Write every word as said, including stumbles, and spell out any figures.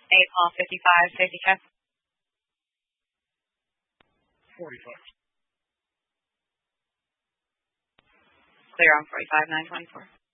eight Paul fifty-five, safety check. forty-five. Clear on forty-five, nine twenty-four.